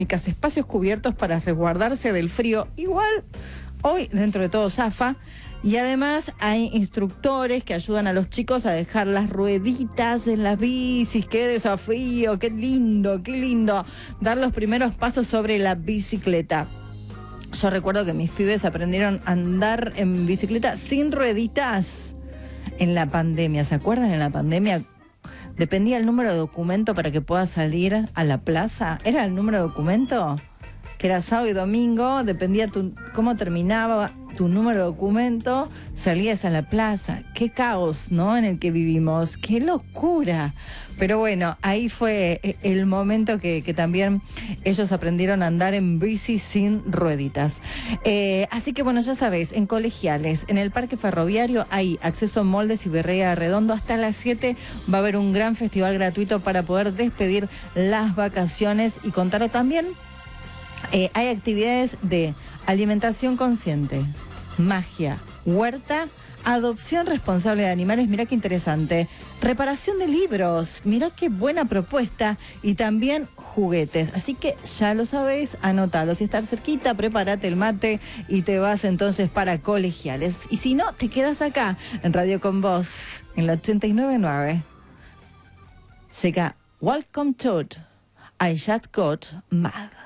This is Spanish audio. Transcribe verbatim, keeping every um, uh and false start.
espacios cubiertos para resguardarse del frío. Igual, hoy dentro de todo zafa. Y además hay instructores que ayudan a los chicos a dejar las rueditas en las bicis. ¡Qué desafío! ¡Qué lindo! ¡Qué lindo! Dar los primeros pasos sobre la bicicleta. Yo recuerdo que mis pibes aprendieron a andar en bicicleta sin rueditas en la pandemia. ¿Se acuerdan? En la pandemia dependía el número de documento para que puedas salir a la plaza. ¿Era el número de documento? Que era sábado y domingo, dependía tu, cómo terminaba tu número de documento, salías a la plaza. Qué caos, ¿no? En el que vivimos. Qué locura. Pero bueno, ahí fue el momento que, que también ellos aprendieron a andar en bici sin rueditas. Eh, así que bueno, ya sabés, en Colegiales, en el Parque Ferroviario, hay acceso a Moldes y Berrea Redondo. Hasta las siete va a haber un gran festival gratuito para poder despedir las vacaciones y contar también. Eh, hay actividades de alimentación consciente, magia, huerta, adopción responsable de animales, mirá qué interesante, reparación de libros, mirá qué buena propuesta, y también juguetes. Así que ya lo sabéis, anotalo. Si estás cerquita, prepárate el mate y te vas entonces para Colegiales. Y si no, te quedas acá en Radio Con Vos, en la ochenta y nueve punto nueve. Llega Welcome to I Just Got Mad.